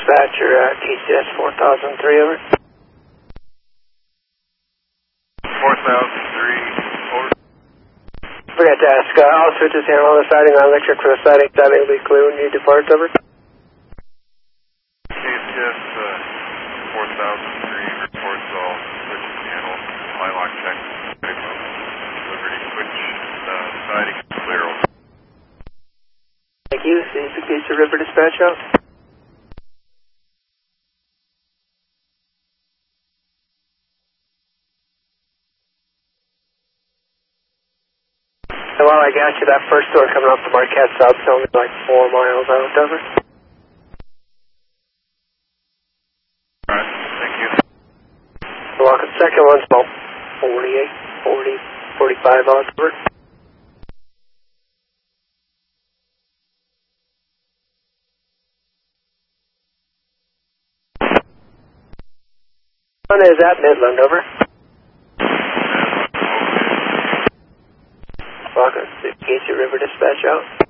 Dispatcher, TCS 4003, over. 4003, over. Forgot to ask, all switches handle on the siding on electric for the siding. Siding will be clear when you depart, over. TCS 4003 reports all switches handle. My lock check. Liberty switch siding is clear, over. Thank you. CPKC River Dispatch out. And while I got you, that first door coming off the Marquette South is only like 4 miles out, over. Alright, thank you. You're welcome. Second one's about 48, 40, 45 odds, over. One is at Midland, over. Welcome to Casey River Dispatch out.